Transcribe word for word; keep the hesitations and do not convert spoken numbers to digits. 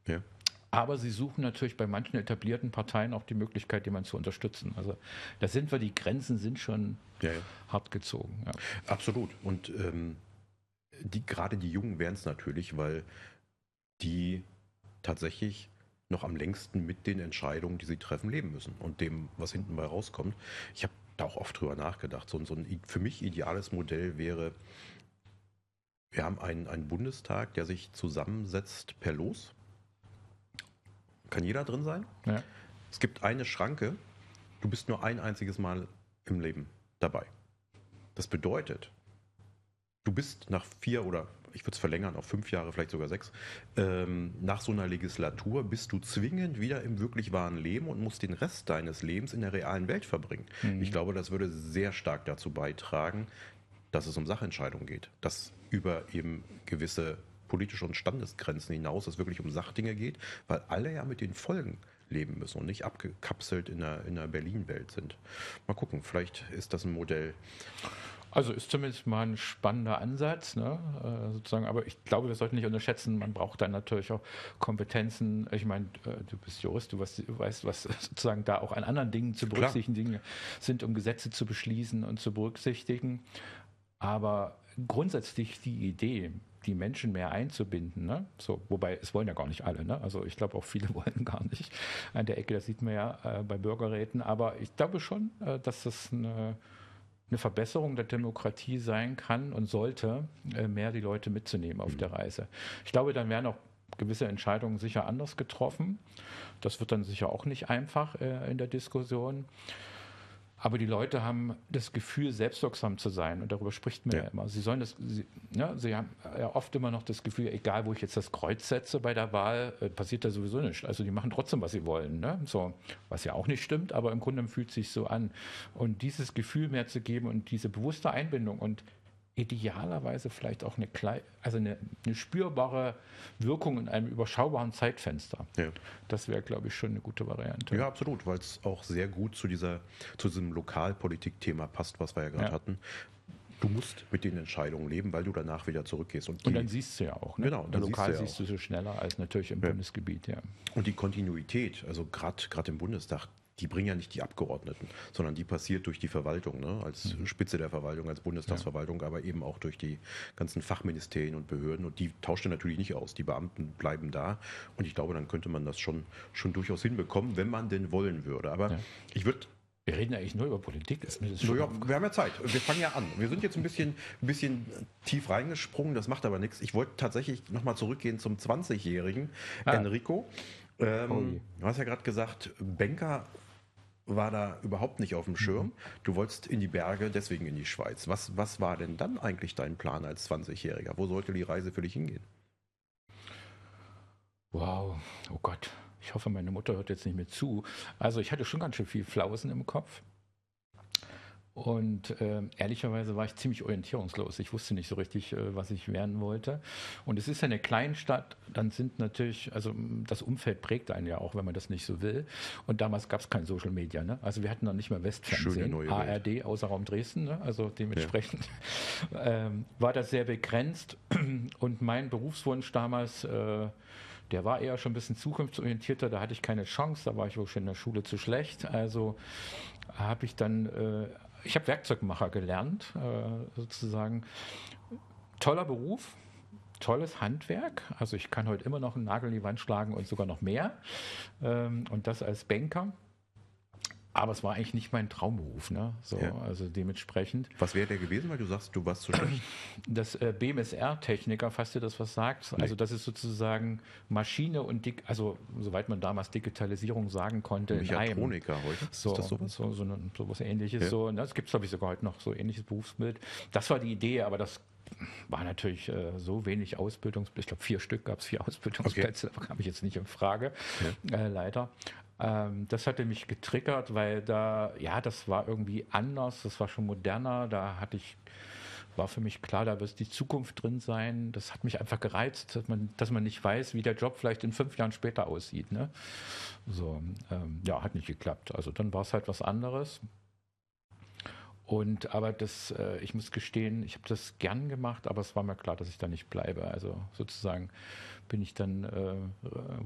Ja. Aber sie suchen natürlich bei manchen etablierten Parteien auch die Möglichkeit, jemanden zu unterstützen. Also da sind wir, die Grenzen sind schon Ja, ja. hart gezogen. Ja. Absolut. Und ähm, die, gerade die Jungen wären es natürlich, weil die tatsächlich noch am längsten mit den Entscheidungen, die sie treffen, leben müssen und dem, was hinten bei rauskommt. Ich habe da auch oft drüber nachgedacht. So, so ein für mich ideales Modell wäre, wir haben einen, einen Bundestag, der sich zusammensetzt per Los. Kann jeder drin sein? Ja. Es gibt eine Schranke, du bist nur ein einziges Mal im Leben dabei. Das bedeutet, du bist nach vier oder ich würde es verlängern auf fünf Jahre, vielleicht sogar sechs, ähm, nach so einer Legislatur bist du zwingend wieder im wirklich wahren Leben und musst den Rest deines Lebens in der realen Welt verbringen. Mhm. Ich glaube, das würde sehr stark dazu beitragen, dass es um Sachentscheidungen geht, dass über eben gewisse politische und Standesgrenzen hinaus es wirklich um Sachdinge geht, weil alle ja mit den Folgen leben müssen und nicht abgekapselt in der, in der Berlin-Welt sind. Mal gucken, vielleicht ist das ein Modell. Also ist zumindest mal ein spannender Ansatz, ne? äh, sozusagen. Aber ich glaube, wir sollten nicht unterschätzen, man braucht dann natürlich auch Kompetenzen. Ich meine, äh, du bist Jurist, du weißt, du weißt, was sozusagen da auch an anderen Dingen zu berücksichtigen Dinge sind, um Gesetze zu beschließen und zu berücksichtigen. Aber grundsätzlich die Idee, die Menschen mehr einzubinden, ne? So, wobei es wollen ja gar nicht alle, ne? Also ich glaube auch viele wollen gar nicht an der Ecke, das sieht man ja äh, bei Bürgerräten. Aber ich glaube schon, äh, dass das eine eine Verbesserung der Demokratie sein kann und sollte, mehr die Leute mitzunehmen auf der Reise. Ich glaube, dann werden auch gewisse Entscheidungen sicher anders getroffen. Das wird dann sicher auch nicht einfach in der Diskussion. Aber die Leute haben das Gefühl, selbstwirksam zu sein. Und darüber spricht man ja, ja immer. Sie sollen das, sie, ja, sie haben ja oft immer noch das Gefühl, egal wo ich jetzt das Kreuz setze bei der Wahl, äh, passiert da sowieso nichts. Also die machen trotzdem, was sie wollen. Ne? So, was ja auch nicht stimmt, aber im Grunde fühlt es sich so an. Und dieses Gefühl mehr zu geben und diese bewusste Einbindung und idealerweise vielleicht auch eine, klei also eine, eine spürbare Wirkung in einem überschaubaren Zeitfenster. Ja. Das wäre, glaube ich, schon eine gute Variante. Ja, absolut, weil es auch sehr gut zu dieser, zu diesem Lokalpolitik-Thema passt, was wir ja gerade Ja. hatten. Du musst mit den Entscheidungen leben, weil du danach wieder zurückgehst. Und, die, und dann siehst du ja auch. Ne? Genau, dann lokal siehst du, ja siehst du so schneller als natürlich im ja. Bundesgebiet. Ja. Und die Kontinuität, also gerade im Bundestag, die bringen ja nicht die Abgeordneten, sondern die passiert durch die Verwaltung, ne? Als mhm. Spitze der Verwaltung, als Bundestagsverwaltung, ja. aber eben auch durch die ganzen Fachministerien und Behörden. Und die tauscht er natürlich nicht aus. Die Beamten bleiben da. Und ich glaube, dann könnte man das schon, schon durchaus hinbekommen, wenn man denn wollen würde. Aber ja. ich würde... Wir reden eigentlich nur über Politik. Ist mir das schon ja, wir haben ja Zeit. Wir fangen ja an. Wir sind jetzt ein bisschen, ein bisschen tief reingesprungen. Das macht aber nichts. Ich wollte tatsächlich nochmal zurückgehen zum zwanzigjährigen ah. Enrico. Ähm, oh du hast ja gerade gesagt, Banker war da überhaupt nicht auf dem Schirm. Du wolltest in die Berge, deswegen in die Schweiz. Was, was war denn dann eigentlich dein Plan als zwanzigjähriger? Wo sollte die Reise für dich hingehen? Wow, oh Gott. Ich hoffe, meine Mutter hört jetzt nicht mehr zu. Also ich hatte schon ganz schön viel Flausen im Kopf. Und äh, ehrlicherweise war ich ziemlich orientierungslos. Ich wusste nicht so richtig, äh, was ich werden wollte. Und es ist ja eine Kleinstadt, dann sind natürlich, also das Umfeld prägt einen ja auch, wenn man das nicht so will. Und damals gab es kein Social Media, ne? Also wir hatten noch nicht mal Westfernsehen, A R D, außer Raum Dresden, ne? Also dementsprechend ja. ähm, war das sehr begrenzt. Und mein Berufswunsch damals, äh, der war eher schon ein bisschen zukunftsorientierter, da hatte ich keine Chance, da war ich wohl schon in der Schule zu schlecht. Also habe ich dann... Äh, Ich habe Werkzeugmacher gelernt, äh, sozusagen. Toller Beruf, tolles Handwerk. Also ich kann heute immer noch einen Nagel in die Wand schlagen und sogar noch mehr. Ähm, und das als Banker. Aber es war eigentlich nicht mein Traumberuf, ne? So, ja. Also dementsprechend. Was wäre der gewesen, weil du sagst, du warst zu schlecht? Das äh, B M S R-Techniker, falls dir das was sagt. Nee. Also das ist sozusagen Maschine und Dik also soweit man damals Digitalisierung sagen konnte. Mechatroniker heute. So, ist das sowas? So, so, eine, so was Ähnliches. Ja. So, ne? Das gibt es, glaube ich, sogar heute noch so ähnliches Berufsbild. Das war die Idee, aber das war natürlich äh, so wenig Ausbildungsplätze. Ich glaube, vier Stück gab es, vier Ausbildungsplätze. Okay. Da kam ich jetzt nicht in Frage, ja. äh, leider. Ähm, das hatte mich getriggert, weil da, ja, das war irgendwie anders, das war schon moderner, da hatte ich, war für mich klar, da wird die Zukunft drin sein. Das hat mich einfach gereizt, dass man, dass man nicht weiß, wie der Job vielleicht in fünf Jahren später aussieht. Ne? So, ähm, ja, hat nicht geklappt. Also dann war es halt was anderes. Und aber das, äh, ich muss gestehen, ich habe das gern gemacht, aber es war mir klar, dass ich da nicht bleibe. Also sozusagen bin ich dann äh,